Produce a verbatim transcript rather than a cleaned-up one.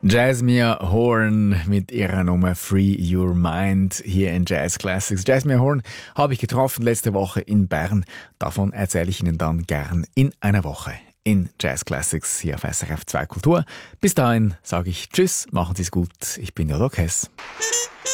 Jasmine Horn mit ihrer Nummer Free Your Mind hier in Jazz Classics. Jasmine Horn habe ich getroffen letzte Woche in Bern. Davon erzähle ich Ihnen dann gern in einer Woche in Jazz Classics hier auf S R F zwei Kultur. Bis dahin sage ich Tschüss, machen Sie es gut. Ich bin Jörg Hess.